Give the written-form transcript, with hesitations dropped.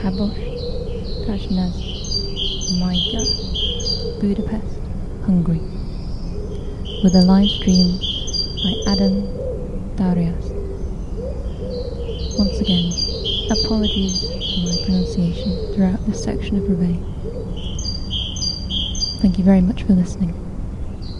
Kabosh, Tajnaz, Maida, Budapest, Hungary, with a live stream by Adam Darius. Once again, apologies for my pronunciation throughout this section of Reveille. Thank you very much for listening.